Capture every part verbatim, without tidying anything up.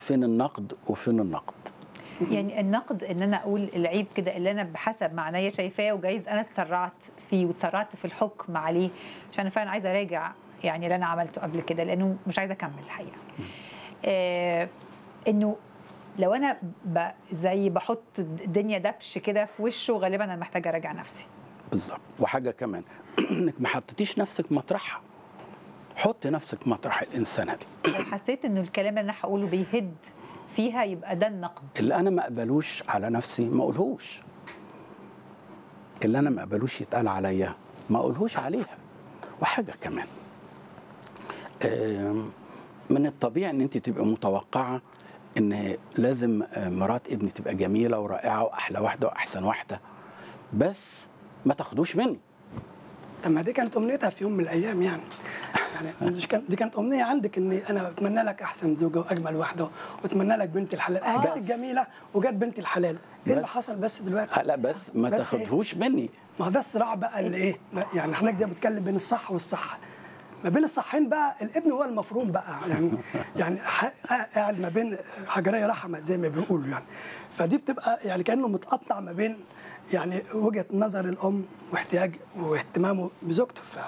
فين النقد وفين النقد؟ يعني النقد ان انا اقول العيب كده اللي انا بحسب معنايا شايفاه، وجايز انا اتسرعت فيه واتسرعت في الحكم عليه عشان فعلا عايزه اراجع يعني اللي انا عملته قبل كده، لانه مش عايزه اكمل الحقيقه. آه انه لو انا ب زي بحط الدنيا دبش كده في وشه، غالبا انا محتاجه اراجع نفسي. بالظبط. وحاجه كمان انك ما حطيتيش نفسك مطرحها. حطي نفسك مطرح الانسانه دي. لو حسيت انه الكلام اللي انا هقوله بيهد فيها، يبقى ده النقد. اللي انا ما اقبلوش على نفسي ما اقولهوش. اللي انا ما اقبلوش يتقال عليا ما اقولهوش عليها. وحاجه كمان، من الطبيعي ان انت تبقى متوقعه ان لازم مرات ابني تبقى جميله ورائعه واحلى واحده واحسن واحده، بس ما تاخدوش مني. طب ما دي كانت امنيتها في يوم من الايام يعني. يعني مش كان دي كانت امنيه عندك ان انا بتمنى لك احسن زوجه واجمل واحده واتمنى لك بنت الحلال. اه جت الجميله وجت بنت الحلال. ايه اللي حصل بس دلوقتي؟ لا بس ما بس تاخدهوش إيه؟ مني. ما ده الصراع بقى اللي ايه يعني. حضرتك زي بتتكلم بين الصح والصح، ما بين الصحين بقى الابن هو المفروم بقى يعني. يعني قاعد ما بين حجريه رحمه زي ما بيقولوا يعني. فدي بتبقى يعني كانه متقطع ما بين يعني وجهه نظر الام واحتياج واهتمامه بزوجته. ف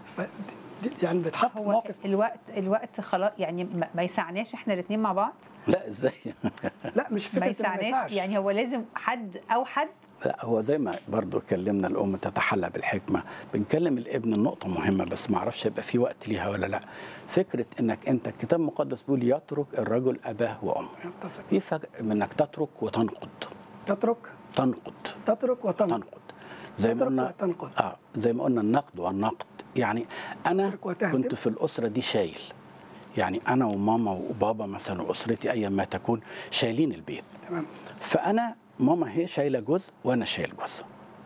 يعني بيتحط في موقف. الوقت الوقت خلاص يعني ما يسعناش احنا الاثنين مع بعض. لا ازاي؟ لا مش فكره ما يسعناش يعني. هو لازم حد او حد. لا هو زي ما برضو اتكلمنا الام تتحلى بالحكمه، بنكلم الابن النقطه مهمه بس ما اعرفش يبقى في وقت ليها ولا لا. فكره انك انت الكتاب المقدس بيقول يترك الرجل اباه وامه. في فرق من انك تترك وتنقد. تترك تنقد تترك وتنقد. تنقد زي ما قلنا. اه زي ما قلنا النقد والنقد. يعني انا كنت في الاسره دي شايل، يعني انا وماما وبابا مثلا واسرتي ايا ما تكون شايلين البيت. تمام. فانا ماما هي شايله جزء وانا شايل جزء.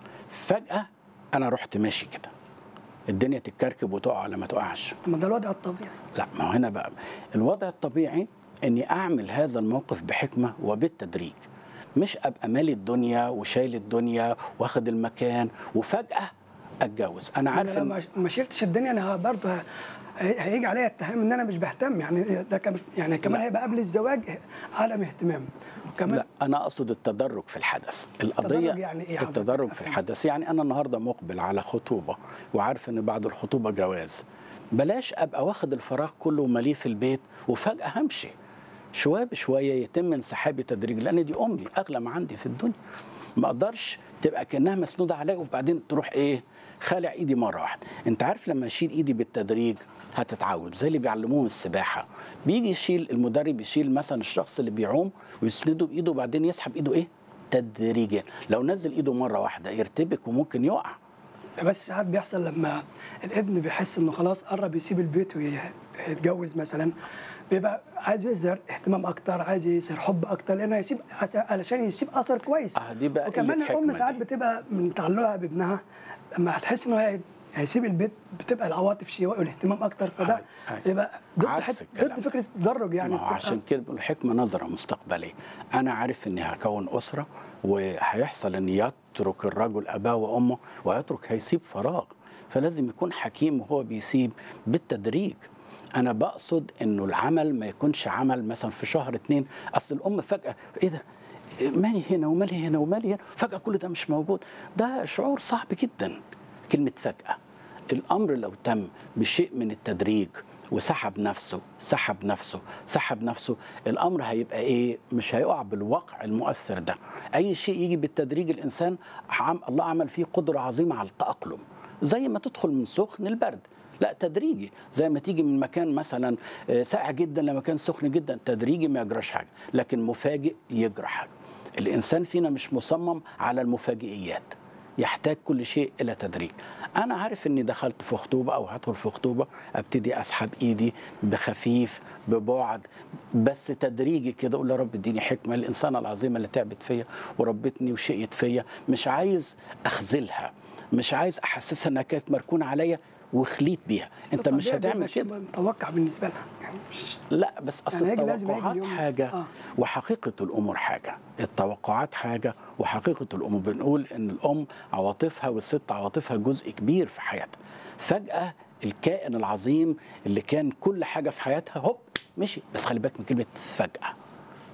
فجاه انا رحت ماشي كده، الدنيا تتكركب وتقع ولا ما تقعش. ما ده الوضع الطبيعي. لا ما هو هنا بقى الوضع الطبيعي اني اعمل هذا الموقف بحكمه وبالتدريج، مش ابقى مالي الدنيا وشايل الدنيا واخد المكان وفجاه اتجوز. انا عارف انا لو ما شلتش الدنيا انا برضه هيجي عليا اتهام ان انا مش بهتم يعني. ده كم يعني كمان هيبقى قبل الزواج عدم اهتمام. وكمان لا انا اقصد التدرج في الحدث. القضيه التدرج يعني ايه؟ التدرج في الحدث يعني انا النهارده مقبل على خطوبه وعارف ان بعد الخطوبه جواز. بلاش ابقى واخد الفراغ كله وماليه في البيت وفجاه همشي. شويه بشويه يتم انسحابي تدريجي، لان دي امي اغلى ما عندي في الدنيا. ما اقدرش تبقى كانها مسنوده عليا وبعدين تروح ايه خالع ايدي مره واحده. انت عارف لما اشيل ايدي بالتدريج هتتعود، زي اللي بيعلموهم السباحه. بيجي يشيل المدرب يشيل مثلا الشخص اللي بيعوم ويسنده بايده وبعدين يسحب ايده ايه تدريجيا. لو نزل ايده مره واحده يرتبك وممكن يقع. بس ساعات بيحصل لما الابن بيحس انه خلاص قرب يسيب البيت ويتجوز مثلا، بيبقى عايز يظهر اهتمام اكتر، عايز يظهر حب اكتر، لانه يسيب علشان يسيب اثر كويس. آه دي بقى وكمان الام ساعات بتبقى من تعلقها بابنها لما هتحس انه هيسيب البيت بتبقى العواطف شيء والاهتمام اكتر، فده يبقى ضد ضد فكره التدرج يعني. عشان كده الحكمه نظره مستقبليه. انا عارف اني هكون اسره وهيحصل ان يترك الرجل اباه وامه ويترك هيسيب فراغ، فلازم يكون حكيم وهو بيسيب بالتدريج. أنا بقصد إنه العمل ما يكونش عمل مثلا في شهر اتنين. أصل الأم فجأة إيه ده؟ مالي هنا ومالي هنا ومالي هنا، فجأة كل ده مش موجود. ده شعور صعب جدا. كلمة فجأة. الأمر لو تم بشيء من التدريج وسحب نفسه سحب نفسه سحب نفسه، الأمر هيبقى إيه؟ مش هيقع بالواقع المؤثر ده. أي شيء يجي بالتدريج الإنسان الله عمل فيه قدرة عظيمة على التأقلم. زي ما تدخل من سخن البرد، لا تدريجي. زي ما تيجي من مكان مثلا ساقع جدا لمكان سخن جدا، تدريجي ما يجراش حاجه، لكن مفاجئ يجرى حاجه. الانسان فينا مش مصمم على المفاجئيات، يحتاج كل شيء الى تدريج. انا عارف اني دخلت في خطوبه او هدخل في خطوبه، ابتدي اسحب ايدي بخفيف ببعد بس تدريجي كده، اقول يا رب اديني حكمه. الانسانه العظيمه اللي تعبت فيا وربتني وشقيت فيا مش عايز اخذلها، مش عايز احسسها انها كانت مركونه عليا وخليت بيها. انت مش هتعمل كده. متوقع بالنسبه لها يعني مش لا بس اصل يعني التوقعات حاجه آه. وحقيقه الامور حاجه. التوقعات حاجه وحقيقه الامور. بنقول ان الام عواطفها والست عواطفها جزء كبير في حياتها. فجاه الكائن العظيم اللي كان كل حاجه في حياتها هوب مشي. بس خلي بالك من كلمه فجاه.